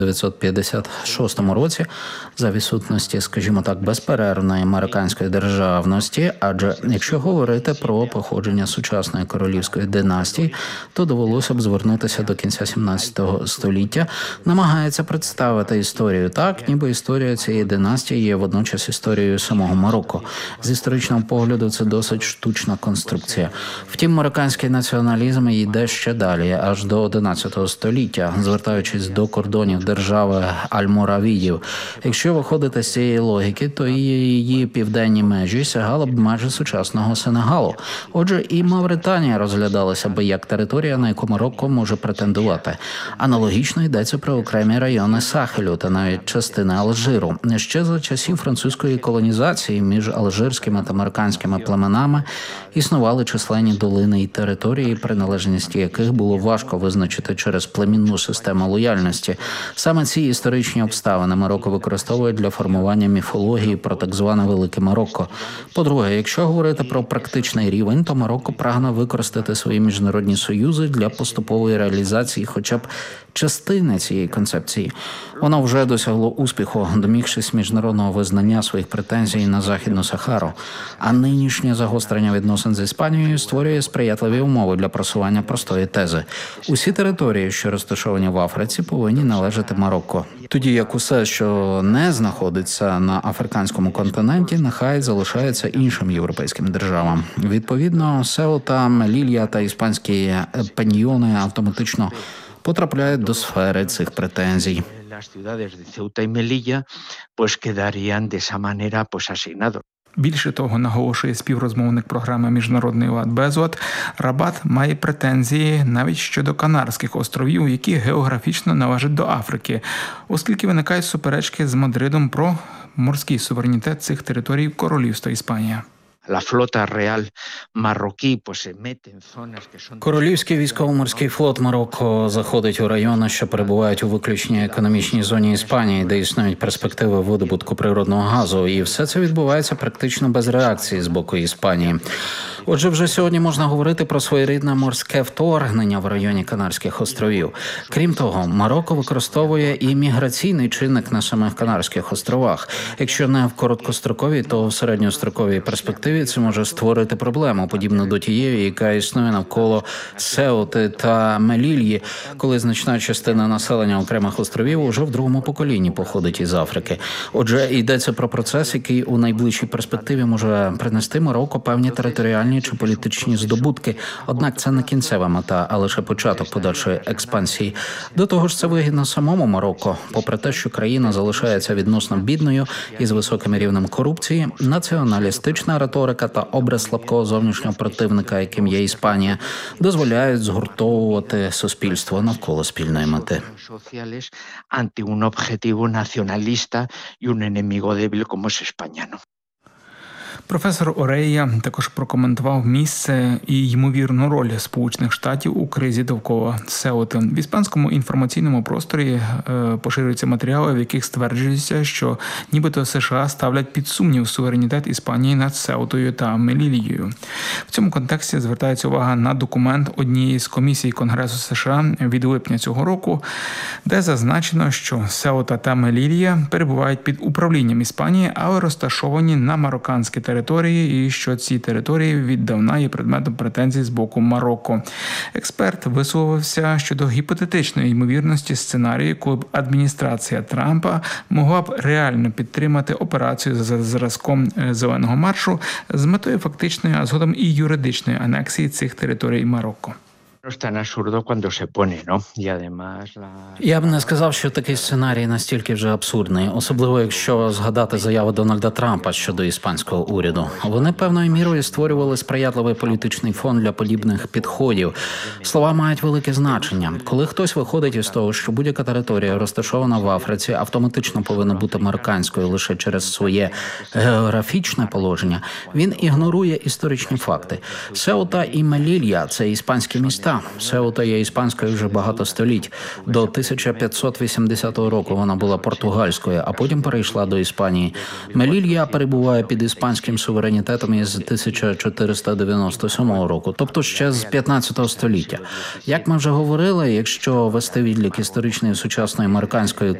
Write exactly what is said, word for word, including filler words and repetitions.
дев'ятсот п'ятдесят шостому році за відсутності, скажімо так, безперервної американської державності, адже якщо говорити про походження сучасної королівської династії, то довелося б звернутися до кінця сімнадцятого століття, намагається представити історію так, ніби історія цієї династії є водночас історією самого Марокко. З історичного погляду це досить штучна конструкція. Втім, марокканський націоналізм йде ще далі, аж до одинадцятого століття, звертаючись до кордонів держави Альморавідів. Якщо виходити з цієї логіки, то її південні межі сягали б межі сучасного Сенегалу. Отже, і Мавританія розглядалася би як територія, на яку Марокко може претендувати. Аналогічно йдеться про окремі райони Сахелю та навіть частини Алжиру. Ще за часів французької колонізації між алжирськими та марокканськими племенами існували численні долини і території, приналежність яких було важко визначити через племінну систему лояльності. Саме ці історичні обставини Марокко використовує для формування міфології про так зване Велике Марокко. По-друге, якщо говорити про практичний рівень, то Марокко прагне використати свої міжнародні союзи для поступової реалізації хоча б частини цієї концепції. Воно вже досягло успіху, домігшись міжнародного визнання своїх претензій на Західну Сахару. А нинішнє загострення відносин з Іспанією створює сприятливі умови для просування простої тези. Усі території, що розташовані в Африці, повинні належати Марокко. Тоді як усе, що не знаходиться на африканському континенті, нехай залишається іншим європейським державам. Відповідно, Сеута, Мелілья та іспанські пеньйони автоматично потрапляють до сфери цих претензій. Більше того, наголошує співрозмовник програми «Міжнародний лад» Безот, Рабат має претензії навіть щодо Канарських островів, які географічно належать до Африки, оскільки виникають суперечки з Мадридом про морський суверенітет цих територій Королівства Іспанія. Королівський військово-морський флот Марокко заходить у райони, що перебувають у виключній економічній зоні Іспанії, де існують перспективи видобутку природного газу, і все це відбувається практично без реакції з боку Іспанії. Отже, вже сьогодні можна говорити про своєрідне морське вторгнення в районі Канарських островів. Крім того, Марокко використовує і міграційний чинник на самих Канарських островах. Якщо не в короткостроковій, то в середньостроковій перспективі це може створити проблему, подібну до тієї, яка існує навколо Сеути та Мелільї, коли значна частина населення окремих островів уже в другому поколінні походить із Африки. Отже, йдеться про процес, який у найближчій перспективі може принести Марокко певні територіальні чи політичні здобутки. Однак це не кінцева мета, а лише початок подальшої експансії. До того ж, це вигідно самому Марокко. Попри те, що країна залишається відносно бідною із високим рівнем корупції, націоналістична риторика та образ слабкого зовнішнього противника, яким є Іспанія, дозволяють згуртовувати суспільство навколо спільної мети. Професор Орея також прокоментував місце і ймовірну роль Сполучених Штатів у кризі довкола Сеути. В іспанському інформаційному просторі е, поширюються матеріали, в яких стверджується, що нібито США ставлять під сумнів суверенітет Іспанії над Сеутою та Мелільєю. В цьому контексті звертається увага на документ однієї з комісій Конгресу США від липня цього року, де зазначено, що Сеута та Мелілья перебувають під управлінням Іспанії, але розташовані на марокканській території, і що ці території віддавна є предметом претензій з боку Марокко. Експерт висловився щодо гіпотетичної ймовірності сценарію, коли б адміністрація Трампа могла б реально підтримати операцію за зразком «Зеленого маршу» з метою фактичної, а згодом і юридичної анексії цих територій Марокко. Я б не сказав, що такий сценарій настільки вже абсурдний, особливо якщо згадати заяву Дональда Трампа щодо іспанського уряду. Вони певною мірою створювали сприятливий політичний фон для подібних підходів. Слова мають велике значення. Коли хтось виходить із того, що будь-яка територія, розташована в Африці, автоматично повинна бути марокканською лише через своє географічне положення, він ігнорує історичні факти. Сеута і Мелілья – це іспанські міста, Так, Сеута є іспанською вже багато століть. До тисяча п'ятсот вісімдесятого року вона була португальською, а потім перейшла до Іспанії. Мелілья перебуває під іспанським суверенітетом із тисяча чотириста дев'яносто сьомого року, тобто ще з п'ятнадцятого століття. Як ми вже говорили, якщо вести відлік історичної сучасної американської